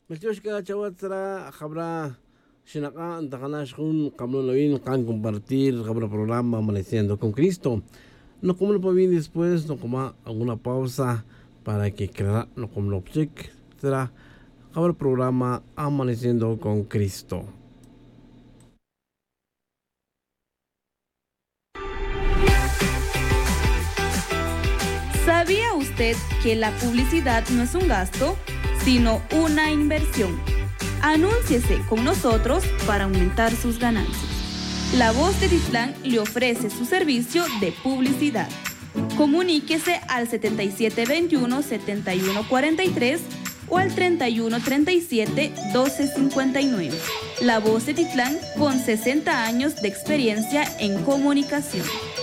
Mestiushka chawatsara habra shinaka antakanashkun kamlolawin kan compartir habra programa Amaneciendo con Cristo. No como lo pueden después, no como alguna pausa para que crea no como lo check será habra programa Amaneciendo con Cristo. ¿Sabía usted que la publicidad no es un gasto, sino una inversión? Anúnciese con nosotros para aumentar sus ganancias. La Voz de Titlán le ofrece su servicio de publicidad. Comuníquese al 7721-7143 o al 3137-1259. La Voz de Titlán con 60 años de experiencia en comunicación.